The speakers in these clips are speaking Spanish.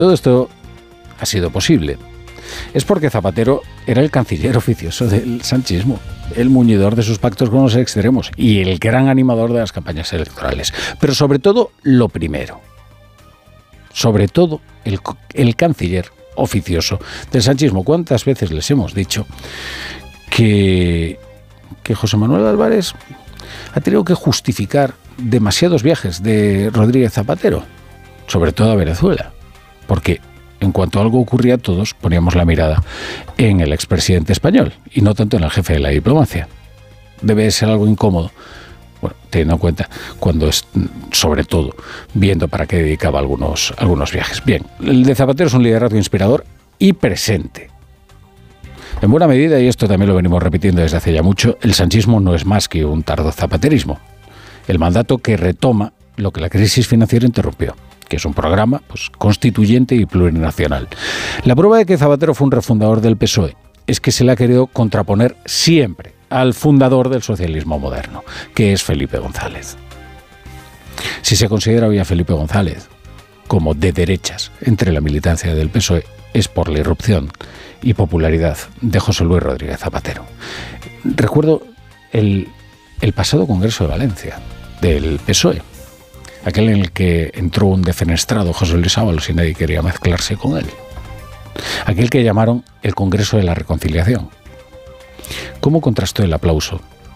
Todo esto ha sido posible. Es porque Zapatero era el canciller oficioso del sanchismo, el muñidor de sus pactos con los extremos y el gran animador de las campañas electorales. Pero sobre todo, lo primero. Sobre todo, el canciller oficioso del sanchismo. ¿Cuántas veces les hemos dicho que José Manuel Álvarez ha tenido que justificar demasiados viajes de Rodríguez Zapatero, sobre todo a Venezuela? Porque en cuanto algo ocurría, todos poníamos la mirada en el expresidente español y no tanto en el jefe de la diplomacia. Debe ser algo incómodo, bueno, teniendo en cuenta cuando es, sobre todo, viendo para qué dedicaba algunos viajes. Bien, el de Zapatero es un liderazgo inspirador y presente. En buena medida, y esto también lo venimos repitiendo desde hace ya mucho, el sanchismo no es más que un tardo zapaterismo. El mandato que retoma lo que la crisis financiera interrumpió, que es un programa constituyente y plurinacional. La prueba de que Zapatero fue un refundador del PSOE es que se le ha querido contraponer siempre al fundador del socialismo moderno, que es Felipe González. Si se considera hoy a Felipe González como de derechas entre la militancia del PSOE, es por la irrupción y popularidad de José Luis Rodríguez Zapatero. Recuerdo el pasado Congreso de Valencia del PSOE, aquel en el que entró un defenestrado José Luis Ábalos y nadie quería mezclarse con él. Aquel que llamaron el Congreso de la Reconciliación. ¿Cómo contrastó el aplauso,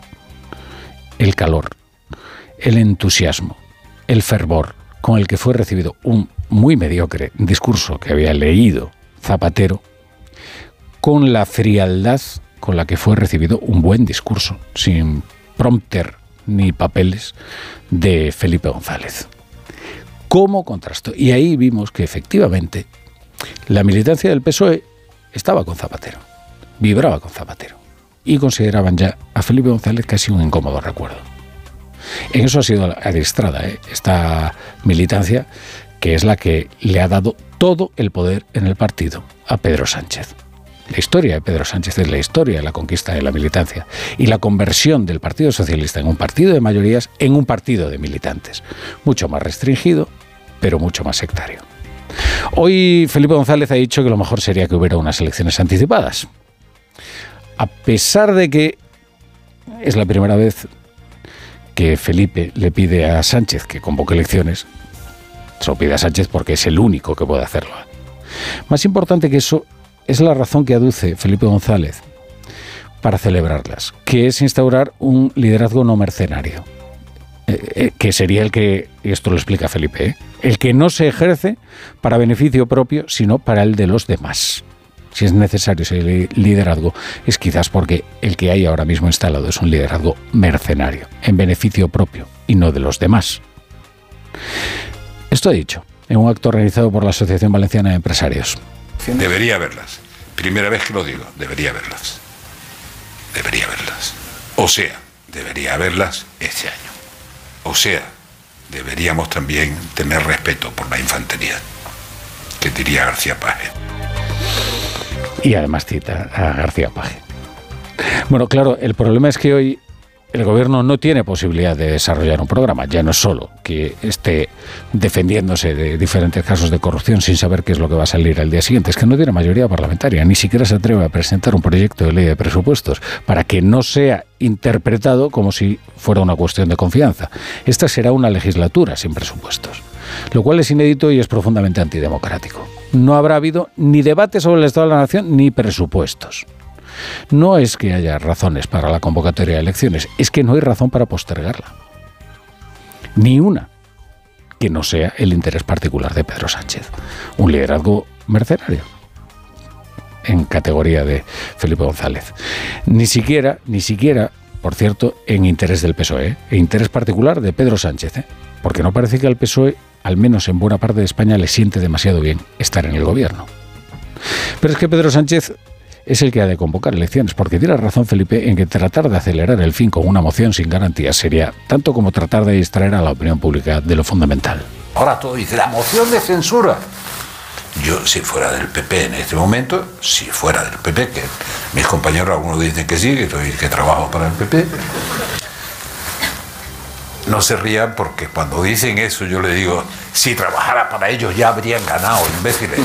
el calor, el entusiasmo, el fervor con el que fue recibido un muy mediocre discurso que había leído Zapatero, con la frialdad con la que fue recibido un buen discurso, sin prompter ni papeles, de Felipe González? ¿Cómo contrastó? Y ahí vimos que efectivamente la militancia del PSOE estaba con Zapatero, vibraba con Zapatero, y consideraban ya a Felipe González casi un incómodo recuerdo. En eso ha sido adiestrada esta militancia, que es la que le ha dado todo el poder en el partido a Pedro Sánchez. La historia de Pedro Sánchez es la historia de la conquista de la militancia y la conversión del Partido Socialista en un partido de mayorías en un partido de militantes, mucho más restringido, pero mucho más sectario. Hoy Felipe González ha dicho que lo mejor sería que hubiera unas elecciones anticipadas. A pesar de que es la primera vez que Felipe le pide a Sánchez que convoque elecciones, se lo pide a Sánchez porque es el único que puede hacerlo. Más importante que eso es la razón que aduce Felipe González para celebrarlas, que es instaurar un liderazgo no mercenario, que sería el que, y esto lo explica Felipe, el que no se ejerce para beneficio propio, sino para el de los demás. Si es necesario ese liderazgo, es quizás porque el que hay ahora mismo instalado es un liderazgo mercenario, en beneficio propio y no de los demás. Esto he dicho en un acto organizado por la Asociación Valenciana de Empresarios. Debería verlas. Primera vez que lo digo, debería verlas. Debería verlas. O sea, debería verlas este año. O sea, deberíamos también tener respeto por la infantería, que diría García Paje. Y además cita a García Paje. Bueno, claro, el problema es que hoy el gobierno no tiene posibilidad de desarrollar un programa. Ya no es solo que esté defendiéndose de diferentes casos de corrupción sin saber qué es lo que va a salir al día siguiente. Es que no tiene mayoría parlamentaria. Ni siquiera se atreve a presentar un proyecto de ley de presupuestos para que no sea interpretado como si fuera una cuestión de confianza. Esta será una legislatura sin presupuestos, lo cual es inédito y es profundamente antidemocrático. No habrá habido ni debate sobre el Estado de la Nación ni presupuestos. No es que haya razones para la convocatoria de elecciones, es que no hay razón para postergarla. Ni una que no sea el interés particular de Pedro Sánchez. Un liderazgo mercenario en categoría de Felipe González. Ni siquiera, por cierto, en interés del PSOE, en interés particular de Pedro Sánchez, porque no parece que al PSOE, al menos en buena parte de España, le siente demasiado bien estar en el gobierno. Pero es que Pedro Sánchez es el que ha de convocar elecciones, porque tiene razón Felipe en que tratar de acelerar el fin con una moción sin garantías sería tanto como tratar de distraer a la opinión pública de lo fundamental. Ahora todo dice, la moción de censura. Yo, si fuera del PP en este momento, si fuera del PP, que mis compañeros algunos dicen que sí, que trabajo para el PP, no se rían porque cuando dicen eso yo le digo, Si trabajara para ellos ya habrían ganado, imbéciles.